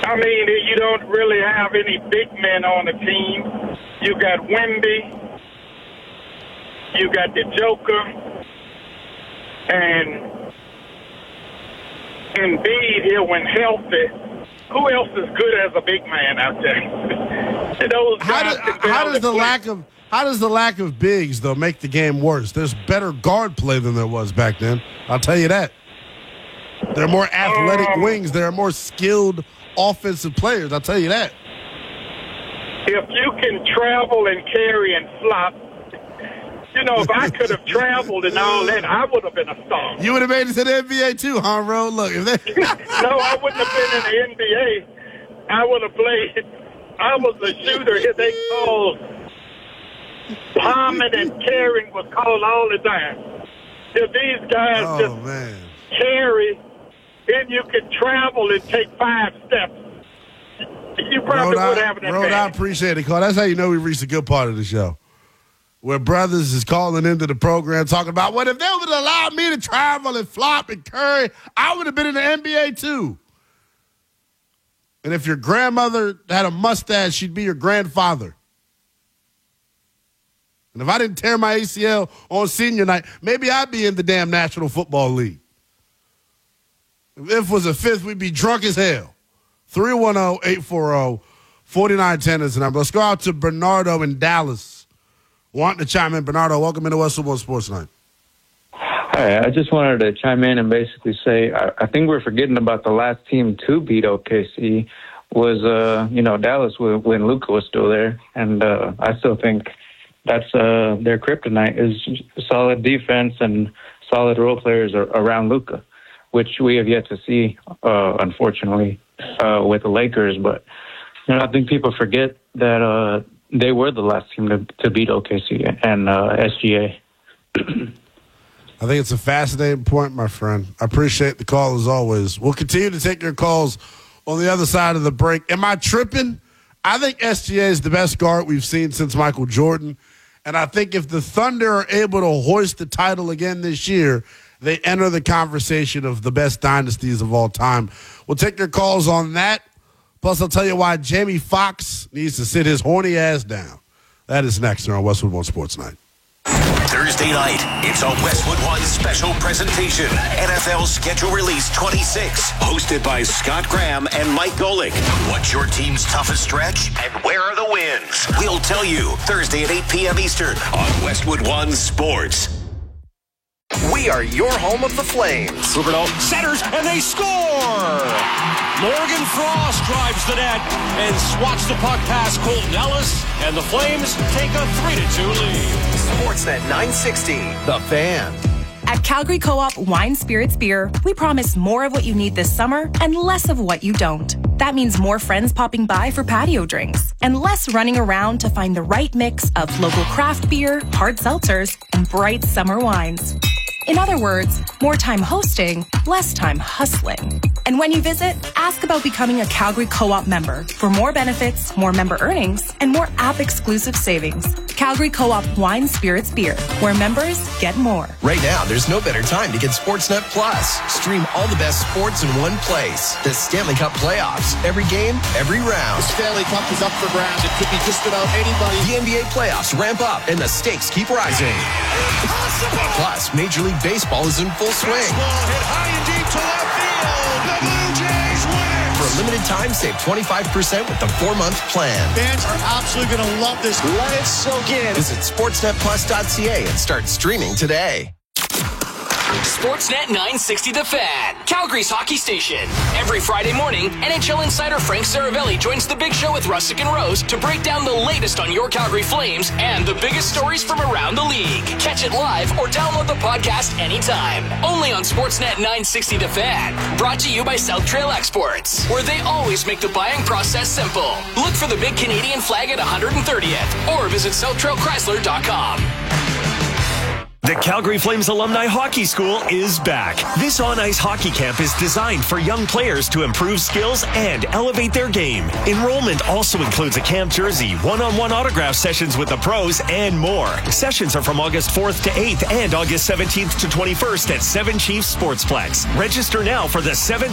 I mean, you don't really have any big men on the team. You got Wemby, you got the Joker, and Embiid here when healthy. Who else is good as a big man out there? Those guys How does the lack of bigs, though, make the game worse? There's better guard play than there was back then. I'll tell you that. There are more athletic wings. There are more skilled offensive players. I'll tell you that. If you can travel and carry and flop, if I could have traveled and all that, I would have been a star. You would have made it to the NBA too, huh, bro? Look, if they... No, I wouldn't have been in the NBA. I would have played. I was a shooter. They called palming and carrying was called all the time. If these guys carry, then you could travel and take 5 steps. You probably would have an advantage. I appreciate it, Carl. That's how you know we reached a good part of the show. Where brothers is calling into the program talking about, what if they would have allowed me to travel and flop and curry, I would have been in the NBA too. And if your grandmother had a mustache, she'd be your grandfather. And if I didn't tear my ACL on senior night, maybe I'd be in the damn National Football League. If it was a fifth, we'd be drunk as hell. 310-840-4910 is the number. Let's go out to Bernardo in Dallas. Wanting to chime in. Bernardo, welcome into Westwood One Sports Night. Hi, I just wanted to chime in and basically say I think we're forgetting about the last team to beat OKC was, Dallas when Luka was still there. And I still think that's their kryptonite is solid defense and solid role players around Luka, which we have yet to see, unfortunately, with the Lakers. But I think people forget that they were the last team to beat OKC and SGA. I think it's a fascinating point, my friend. I appreciate the call as always. We'll continue to take your calls on the other side of the break. Am I tripping? I think SGA is the best guard we've seen since Michael Jordan. And I think if the Thunder are able to hoist the title again this year, they enter the conversation of the best dynasties of all time. We'll take your calls on that. Plus, I'll tell you why Jamie Foxx needs to sit his horny ass down. That is next here on Westwood One Sports Night. Thursday night, it's a Westwood One special presentation. NFL Schedule Release 26, hosted by Scott Graham and Mike Golick. What's your team's toughest stretch, and where are the wins? We'll tell you Thursday at 8 p.m. Eastern on Westwood One Sports. We are your home of the Flames. Ruperto centers, and they score! Morgan Frost drives the net and swats the puck past Colton Ellis, and the Flames take a 3-2 lead. Sportsnet 960, The Fan. At Calgary Co-op Wine Spirits Beer, we promise more of what you need this summer and less of what you don't. That means more friends popping by for patio drinks and less running around to find the right mix of local craft beer, hard seltzers, and bright summer wines. In other words, more time hosting, less time hustling. And when you visit, ask about becoming a Calgary Co-op member for more benefits, more member earnings, and more app-exclusive savings. Calgary Co-op Wine Spirits Beer, where members get more. Right now, there's no better time to get Sportsnet Plus. Stream all the best sports in one place. The Stanley Cup playoffs, every game, every round. The Stanley Cup is up for grabs. It could be just about anybody. The NBA playoffs ramp up, and the stakes keep rising. Impossible! Plus, Major League Baseball is in full swing. Baseball hit high and deep to left field. The Blue Jays win. For a limited time, save 25% with the 4-month plan. Fans are absolutely going to love this. Let it soak in. Visit SportsNetPlus.ca and start streaming today. Sportsnet 960 The Fan, Calgary's hockey station. Every Friday morning, NHL insider Frank Saravelli joins the Big Show with Russick and Rose to break down the latest on your Calgary Flames and the biggest stories from around the league. Catch it live or download the podcast anytime. Only on Sportsnet 960 The Fan. Brought to you by South Trail Exports, where they always make the buying process simple. Look for the big Canadian flag at 130th or visit SouthTrailChrysler.com. The Calgary Flames Alumni Hockey School is back. This on-ice hockey camp is designed for young players to improve skills and elevate their game. Enrollment also includes a camp jersey, one-on-one autograph sessions with the pros, and more. Sessions are from August 4th to 8th and August 17th to 21st at 7 Chiefs Sportsplex. Register now for the 7th